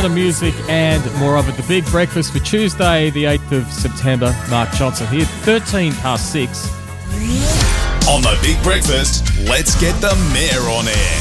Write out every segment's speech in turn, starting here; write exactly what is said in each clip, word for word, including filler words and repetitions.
of music and more of it. The Big Breakfast for Tuesday, the eighth of September. Mark Johnson here, thirteen past six. On the Big Breakfast, let's get the Mayor on air.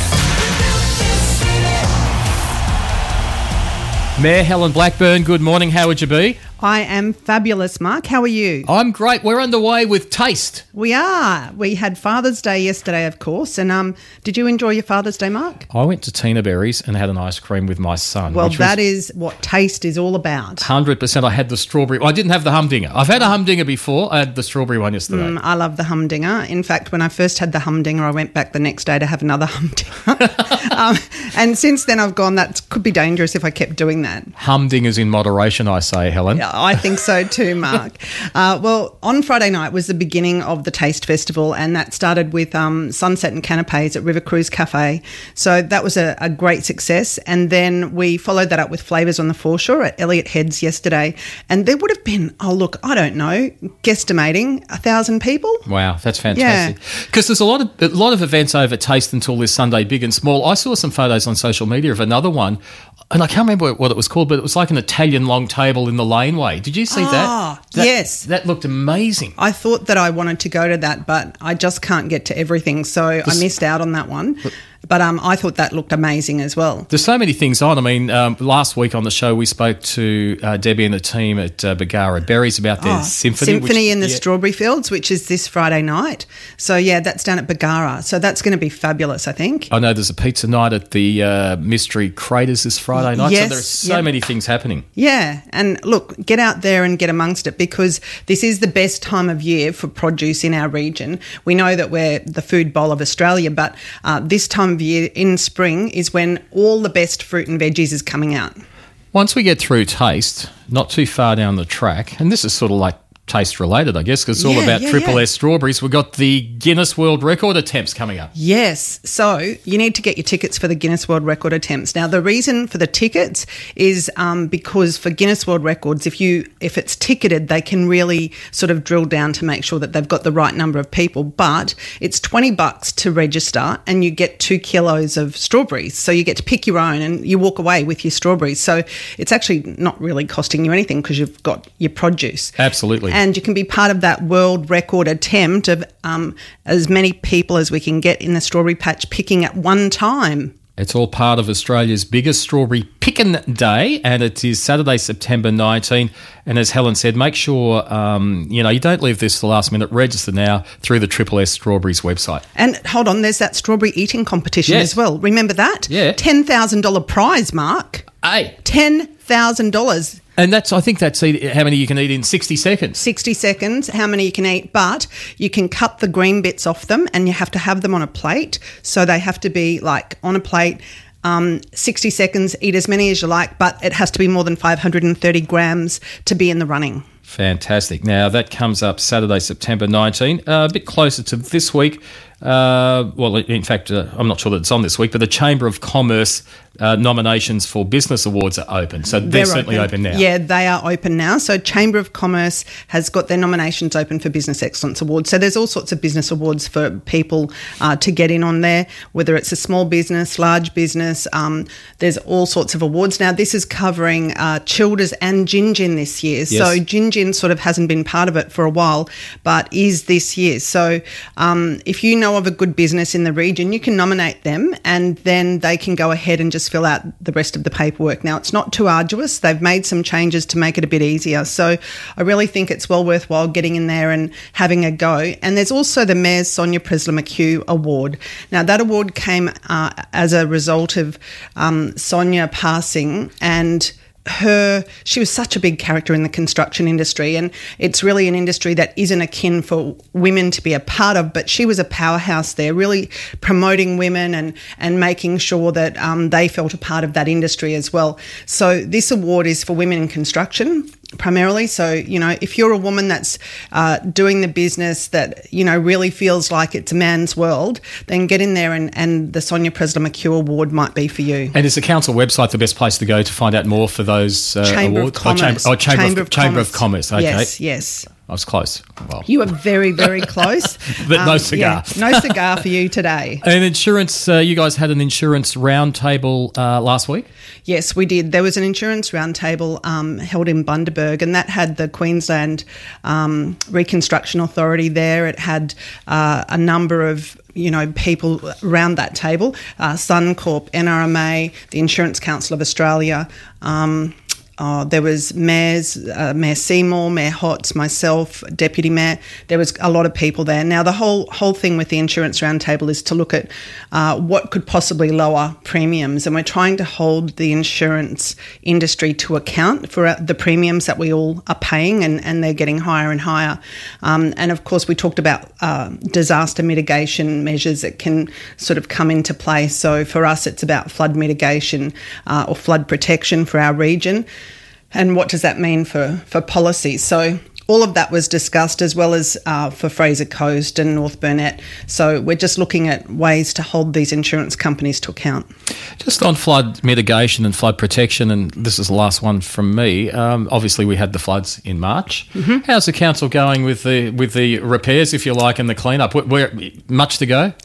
Mayor Helen Blackburn, good morning. How would you be? I am fabulous, Mark. How are you? I'm great. We're underway with Taste. We are. We had Father's Day yesterday, of course. And um, did you enjoy your Father's Day, Mark? I went to Tina Berry's and had an ice cream with my son. Well, that is what Taste is all about. one hundred percent. I had the strawberry. Well, I didn't have the humdinger. I've had a humdinger before. I had the strawberry one yesterday. Mm, I love the humdinger. In fact, when I first had the humdinger, I went back the next day to have another humdinger. um, and since then, I've gone, that could be dangerous if I kept doing that. Humdingers in moderation, I say, Helen. Yeah, I think so too, Mark. uh, well, on Friday night was the beginning of the Taste Festival, and that started with um, Sunset and Canapes at River Cruise Cafe. So that was a, a great success. And then we followed that up with Flavours on the Foreshore at Elliot Heads yesterday. And there would have been, oh, look, I don't know, guesstimating a thousand people. Wow, that's fantastic. Because yeah. there's a lot of a lot of events over Taste until this Sunday, big and small. I saw some photos on social media of another one, and I can't remember what it was called, but it was like an Italian long table in the laneway. Did you see oh, that? that? Yes. That looked amazing. I thought that I wanted to go to that, but I just can't get to everything, so I missed out on that one. But um, I thought that looked amazing as well. There's so many things on. I mean, um, last week on the show, we spoke to uh, Debbie and the team at uh, Bagara Berries about their oh, symphony. Symphony which, in the yeah. Strawberry Fields, which is this Friday night. So, yeah, that's down at Bagara. So that's going to be fabulous, I think. I know there's a pizza night at the uh, Mystery Craters this Friday night. Yes, so there's so yep. many things happening. Yeah, and look, get out there and get amongst it, because this is the best time of year for produce in our region. We know that we're the food bowl of Australia, but uh, this time of year in spring is when all the best fruit and veggies is coming out. Once we get through Taste, not too far down the track, and this is sort of like Taste related, I guess, because it's all yeah, about yeah, Triple yeah. S strawberries. We've got the Guinness World Record attempts coming up. Yes. So you need to get your tickets for the Guinness World Record attempts. Now, the reason for the tickets is um, because for Guinness World Records, if you if it's ticketed, they can really sort of drill down to make sure that they've got the right number of people. But it's twenty bucks to register, and you get two kilos of strawberries. So you get to pick your own, and you walk away with your strawberries. So it's actually not really costing you anything because you've got your produce. Absolutely. And you can be part of that world record attempt of um, as many people as we can get in the strawberry patch picking at one time. It's all part of Australia's biggest strawberry picking day, and it is Saturday, September nineteenth. And as Helen said, make sure um, you know you don't leave this to the last minute. Register now through the Triple S Strawberries website. And hold on, there's that strawberry eating competition yes. as well. Remember that? Yeah. ten thousand dollars prize, Mark. Hey. ten thousand dollars. And that's, I think that's how many you can eat in sixty seconds. sixty seconds, how many you can eat, but you can cut the green bits off them, and you have to have them on a plate. So they have to be like on a plate, um, sixty seconds, eat as many as you like, but it has to be more than five hundred thirty grams to be in the running. Fantastic. Now, that comes up Saturday, September nineteenth, uh, a bit closer to this week. Uh, well, in fact, uh, I'm not sure that it's on this week, but the Chamber of Commerce uh, nominations for business awards are open. So they're, they're certainly open. open now. Yeah, they are open now. So Chamber of Commerce has got their nominations open for Business Excellence Awards. So there's all sorts of business awards for people uh, to get in on there, whether it's a small business, large business. Um, there's all sorts of awards. Now, this is covering uh, Childers and Gin Gin this year. Yes. So Gin Gin sort of hasn't been part of it for a while, but is this year. So um, if you know of a good business in the region, you can nominate them, and then they can go ahead and just fill out the rest of the paperwork. Now, it's not too arduous. They've made some changes to make it a bit easier. So I really think it's well worthwhile getting in there and having a go. And there's also the Mayor's Sonia Presler-McHugh Award. Now, that award came uh, as a result of um, Sonia passing, and her she was such a big character in the construction industry, and it's really an industry that isn't akin for women to be a part of, but she was a powerhouse there, really promoting women and and making sure that um, they felt a part of that industry as well. So this award is for women in construction primarily. So, you know, if you're a woman that's uh, doing the business that, you know, really feels like it's a man's world, then get in there, and, and the Sonia Presler-McHugh Award might be for you. And is the council website the best place to go to find out more for those uh, Chamber awards? Of Commerce. Oh, Chamber, oh, Chamber, Chamber of, of Chamber Commerce. of Commerce. Okay. Yes, yes. I was close. Well, You were very, very close. But no cigar. Yeah, no cigar for you today. And insurance, uh, you guys had an insurance roundtable uh, last week? Yes, we did. There was an insurance roundtable um, held in Bundaberg, and that had the Queensland um, Reconstruction Authority there. It had uh, a number of you know, people around that table, uh, Suncorp, N R M A, the Insurance Council of Australia. Um, uh, there was mayors, uh, Mayor Seymour, Mayor Hotz, myself, Deputy Mayor. There was a lot of people there. Now, the whole whole thing with the Insurance Roundtable is to look at uh, what could possibly lower premiums, and we're trying to hold the insurance industry to account for the premiums that we all are paying, and, and they're getting higher and higher. Um, and, of course, we talked about uh, disaster mitigation measures that can sort of come into play. So, for us, it's about flood mitigation uh, or flood protection for our region. And what does that mean for, for policy? So all of that was discussed, as well as uh, for Fraser Coast and North Burnett. So we're just looking at ways to hold these insurance companies to account. Just on flood mitigation and flood protection, and this is the last one from me. Um, obviously, we had the floods in March. Mm-hmm. How's the council going with the with the repairs, if you like, and the cleanup? Where, where much to go?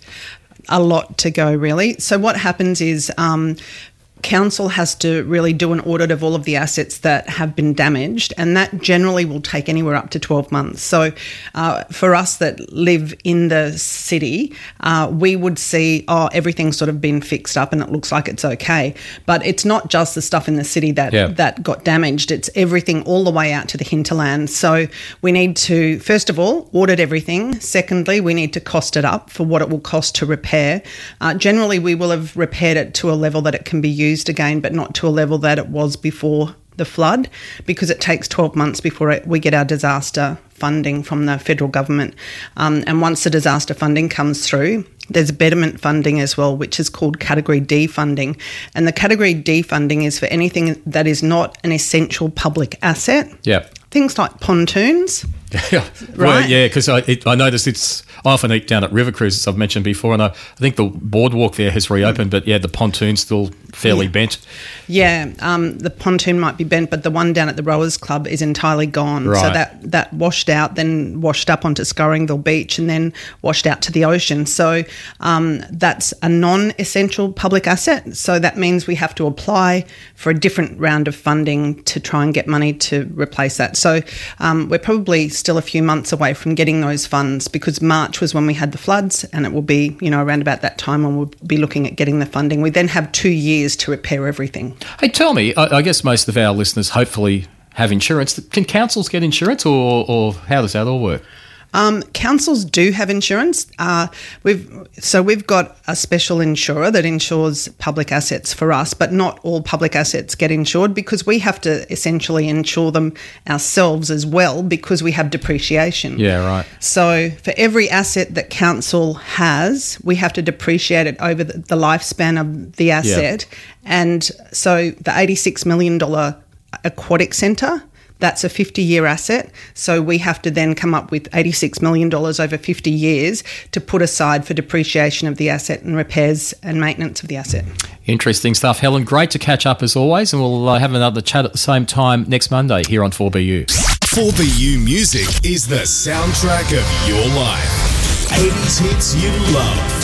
A lot to go, really. So what happens is Um, Council has to really do an audit of all of the assets that have been damaged, and that generally will take anywhere up to twelve months. So uh, for us that live in the city, uh, we would see, oh, everything's sort of been fixed up and it looks like it's okay. But it's not just the stuff in the city that, yeah. that got damaged. It's everything all the way out to the hinterland. So we need to, first of all, audit everything. Secondly, we need to cost it up for what it will cost to repair. Uh, generally, we will have repaired it to a level that it can be used again, but not to a level that it was before the flood, because it takes twelve months before it, we get our disaster funding from the federal government. Um, and once the disaster funding comes through, there's betterment funding as well, which is called Category D funding. And the Category D funding is for anything that is not an essential public asset. Yeah. Things like pontoons. Yeah, well, yeah, because I, it, I noticed it's I often eat down at River Cruises, I've mentioned before, and I, I think the boardwalk there has reopened, mm. but yeah, the pontoon's still fairly yeah. bent. Yeah, um, the pontoon might be bent, but the one down at the Rowers Club is entirely gone. Right. So that, that washed out, then washed up onto Scoringville Beach, and then washed out to the ocean. So um, that's a non-essential public asset. So that means we have to apply for a different round of funding to try and get money to replace that. So um, we're probably still a few months away from getting those funds, because March was when we had the floods, and it will be, you know, around about that time when we'll be looking at getting the funding. We then have two years to repair everything. Hey, tell me, I, I guess most of our listeners hopefully have insurance. Can councils get insurance, or, or how does that all work? Um, councils do have insurance. Uh, we've so we've got a special insurer that insures public assets for us, but not all public assets get insured, because we have to essentially insure them ourselves as well, because we have depreciation. Yeah, right. So for every asset that council has, we have to depreciate it over the, the lifespan of the asset. Yeah. And so the eighty-six million dollars aquatic centre, that's a fifty-year asset. So we have to then come up with eighty-six million dollars over fifty years to put aside for depreciation of the asset and repairs and maintenance of the asset. Interesting stuff, Helen. Great to catch up as always, and we'll uh, have another chat at the same time next Monday here on four B U. four B U Music is the soundtrack of your life. eighties hits you love.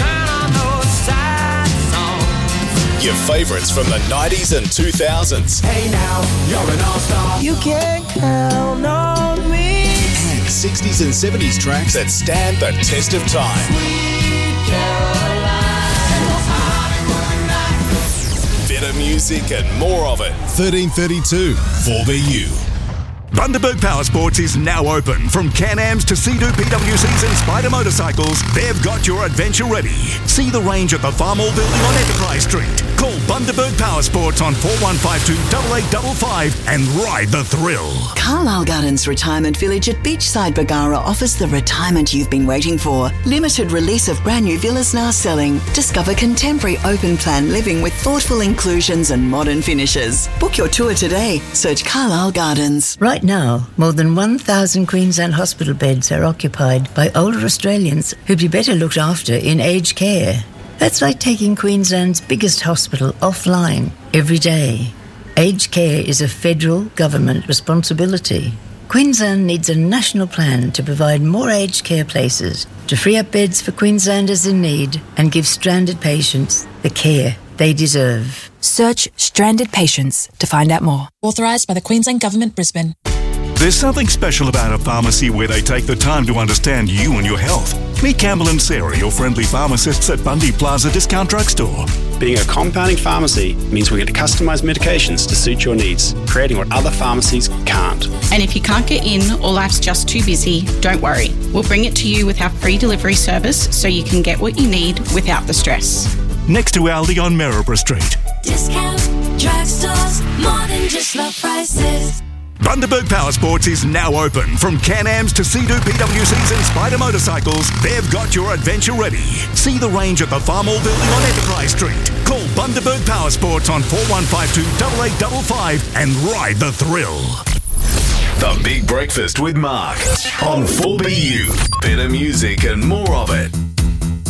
Your favourites from the nineties and two thousands. Hey now, you're an all-star. You can count on me. And sixties and seventies tracks that stand the test of time. Sweet Caroline. Better music and more of it. thirteen thirty-two, four B U. Bundaberg Power Sports is now open. From Can-Ams to Sea-Doo P W Cs and Spider motorcycles, they've got your adventure ready. See the range at the Farmall Building on Enterprise Street. Call Bundaberg Power Sports on four one five two, eight eight five five and ride the thrill. Carlisle Gardens Retirement Village at Beachside Bargara offers the retirement you've been waiting for. Limited release of brand new villas now selling. Discover contemporary open plan living with thoughtful inclusions and modern finishes. Book your tour today. Search Carlisle Gardens. Right now, more than one thousand Queensland hospital beds are occupied by older Australians who'd be better looked after in aged care. That's like taking Queensland's biggest hospital offline every day. Aged care is a federal government responsibility. Queensland needs a national plan to provide more aged care places, to free up beds for Queenslanders in need and give stranded patients the care they deserve. Search Stranded Patients to find out more. Authorised by the Queensland Government, Brisbane. There's something special about a pharmacy where they take the time to understand you and your health. Meet Campbell and Sarah, your friendly pharmacists at Bundy Plaza Discount Drugstore. Being a compounding pharmacy means we get to customise medications to suit your needs, creating what other pharmacies can't. And if you can't get in or life's just too busy, don't worry. We'll bring it to you with our free delivery service so you can get what you need without the stress. Next to Aldi on Maryborough Street. Discount drugstores, more than just low prices. Bundaberg Power Sports is now open. From Can-Ams to Sea-Doo P W Cs and Spider motorcycles, they've got your adventure ready. See the range at the Farmall building on Enterprise Street. Call Bundaberg Power Sports on four one five two, eight eight five five and ride the thrill. The Big Breakfast with Mark on four B U. Better music and more of it.